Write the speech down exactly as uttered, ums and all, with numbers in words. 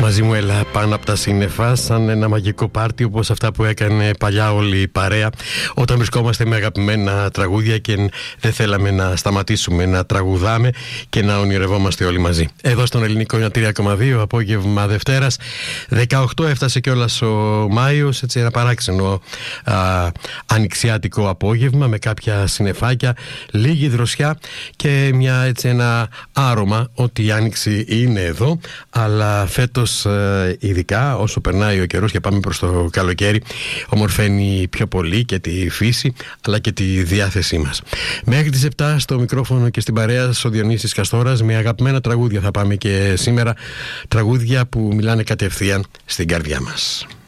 Μαζί μου έλα πάνω από τα σύννεφα, σαν ένα μαγικό πάρτι όπως αυτά που έκανε παλιά όλη η παρέα όταν βρισκόμαστε με αγαπημένα τραγούδια και δεν θέλαμε να σταματήσουμε να τραγουδάμε και να ονειρευόμαστε όλοι μαζί. Εδώ στον Ελληνικό είναι τρία κόμμα δύο, απόγευμα Δευτέρας δεκαοκτώ, έφτασε κιόλας ο Μάιος, έτσι ένα παράξενο α, ανοιξιάτικο απόγευμα με κάποια συννεφάκια, λίγη δροσιά και μια, έτσι, ένα άρωμα ότι η άνοιξη είναι εδώ, αλλά φέτος ε, ειδικά όσο περνάει ο καιρός και πάμε προς το καλοκαίρι ομορφαίνει πιο πολύ και τη φύση αλλά και τη διάθεσή μας. Μέχρι τις επτά στο μικρόφωνο και στην παρέα ο Διονύσης Καστόρας, με αγαπημένα τραγούδια θα πάμε και σήμερα, τραγούδια που μιλάνε κατευθείαν στην καρδιά μας.